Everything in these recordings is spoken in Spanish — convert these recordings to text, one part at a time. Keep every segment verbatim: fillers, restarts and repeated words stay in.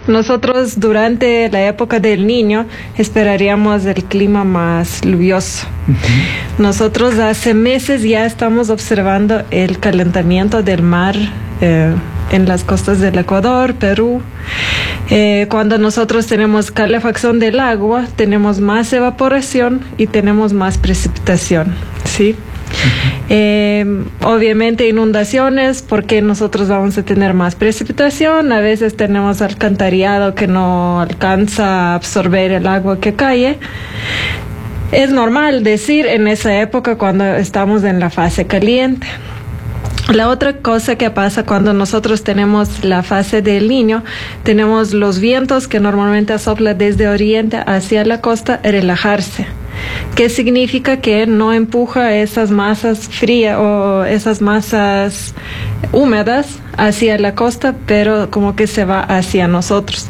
nosotros durante la época del Niño esperaríamos el clima más lluvioso. Uh-huh. Nosotros hace meses ya estamos observando el calentamiento del mar eh, en las costas del Ecuador, Perú. Eh, cuando nosotros tenemos calefacción del agua, tenemos más evaporación y tenemos más precipitación, ¿sí? Uh-huh. Eh, obviamente inundaciones, porque nosotros vamos a tener más precipitación. A veces tenemos alcantarillado que no alcanza a absorber el agua que cae. Es normal decir en esa época cuando estamos en la fase caliente. La otra cosa que pasa cuando nosotros tenemos la fase del Niño, tenemos los vientos que normalmente soplan desde oriente hacia la costa relajarse. ¿Qué significa? Que no empuja esas masas frías o esas masas húmedas hacia la costa, pero como que se va hacia nosotros,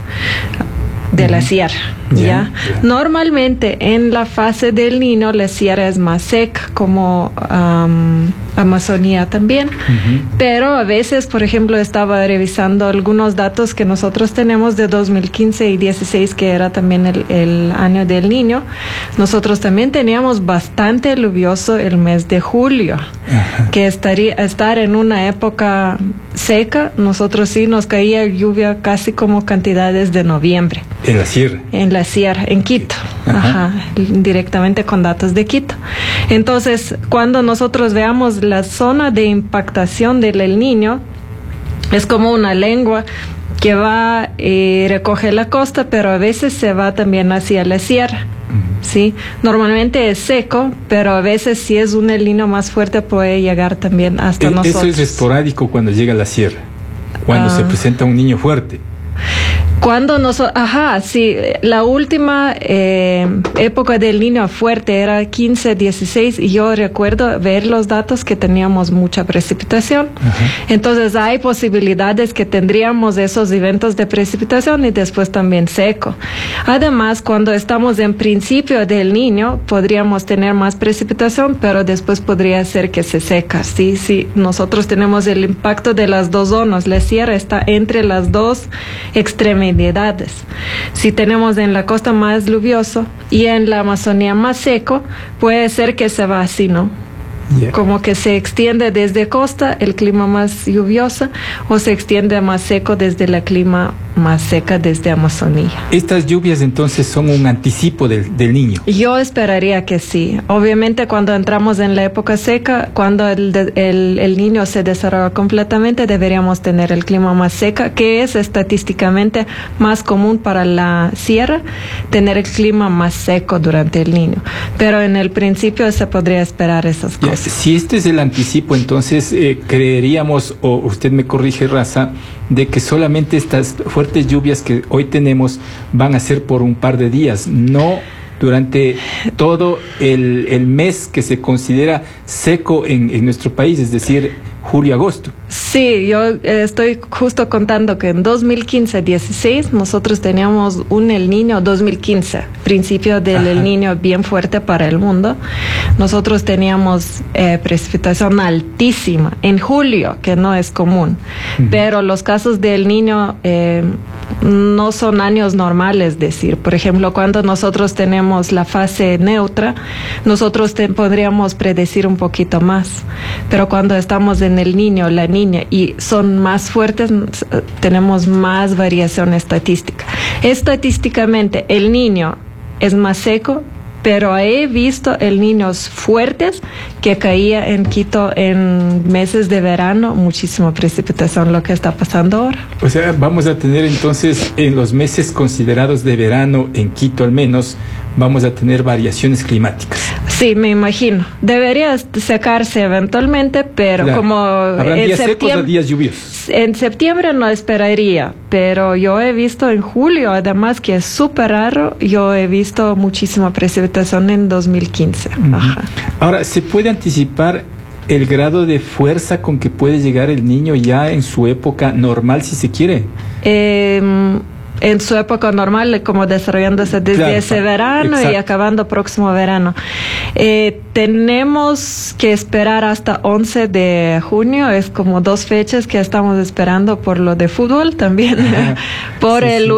de la sierra. ¿Ya? Yeah, yeah. Normalmente en la fase del Niño la sierra es más seca, como um, Amazonía también, uh-huh. Pero a veces, por ejemplo, estaba revisando algunos datos que nosotros tenemos de dos mil quince y dieciséis, que era también el, el año del Niño. Nosotros también teníamos bastante lluvioso el mes de julio, uh-huh. Que estaría estar en una época seca. Nosotros sí nos caía lluvia casi como cantidades de noviembre. En la sierra. En la sierra, en Quito, ajá. Ajá, directamente con datos de Quito. Entonces, cuando nosotros veamos la zona de impactación del El Niño, es como una lengua que va y eh, recoge la costa, pero a veces se va también hacia la sierra. Uh-huh. ¿Sí? Normalmente es seco, pero a veces si es un El Niño más fuerte puede llegar también hasta e- nosotros. Eso es esporádico cuando llega a la sierra, cuando uh, se presenta un niño fuerte. Cuando nosotros, ajá, sí, la última eh, época del Niño fuerte era quince, dieciséis, y yo recuerdo ver los datos que teníamos mucha precipitación. Ajá. Entonces hay posibilidades que tendríamos esos eventos de precipitación y después también seco. Además, cuando estamos en principio del Niño, podríamos tener más precipitación, pero después podría ser que se seca. Sí, sí, nosotros tenemos el impacto de las dos zonas. La sierra está entre las dos extremidades. Si tenemos en la costa más lluvioso y en la Amazonía más seco, puede ser que se va así, ¿no? Yeah. Como que se extiende desde costa el clima más lluvioso, o se extiende más seco desde la clima más seca desde Amazonía. ¿Estas lluvias entonces son un anticipo del, del Niño? Yo esperaría que sí. Obviamente cuando entramos en la época seca, cuando el, el, el Niño se desarrolla completamente, deberíamos tener el clima más seca, que es estadísticamente más común para la sierra, tener el clima más seco durante el Niño. Pero en el principio se podría esperar esas cosas. Ya, si este es el anticipo, entonces eh, creeríamos, o usted me corrige, Raza, de que solamente estas fuertes lluvias que hoy tenemos van a ser por un par de días, no durante todo el, el mes que se considera seco en, en nuestro país, es decir, julio-agosto. Sí, yo eh, estoy justo contando que en dos mil quince dieciséis nosotros teníamos un El Niño, dos mil quince, principio del Ajá. El Niño bien fuerte para el mundo. Nosotros teníamos eh, precipitación altísima en julio, que no es común, uh-huh. Pero los casos del Niño eh, no son años normales, decir, por ejemplo, cuando nosotros tenemos la fase neutra, nosotros te, podríamos predecir un poquito más, pero cuando estamos en El Niño, la niña, y son más fuertes, tenemos más variación estadística. Estadísticamente, el Niño es más seco, pero he visto el niños fuertes que caía en Quito en meses de verano, muchísima precipitación, lo que está pasando ahora. O sea, vamos a tener entonces en los meses considerados de verano, en Quito al menos, vamos a tener variaciones climáticas. Sí, me imagino. Debería secarse eventualmente, pero claro, como ¿habrán en días septiembre, secos o días lluviosos? En septiembre no esperaría, pero yo he visto en julio, además que es súper raro, yo he visto muchísima precipitación en dos mil quince. Uh-huh. Ajá. Ahora, ¿se puede anticipar el grado de fuerza con que puede llegar el Niño ya en su época normal, si se quiere? Eh... En su época normal, como desarrollándose desde claro, ese verano exacto. Y acabando próximo verano. Eh, tenemos que esperar hasta once de junio, es como dos fechas que estamos esperando por lo de fútbol también, por sí, el sí.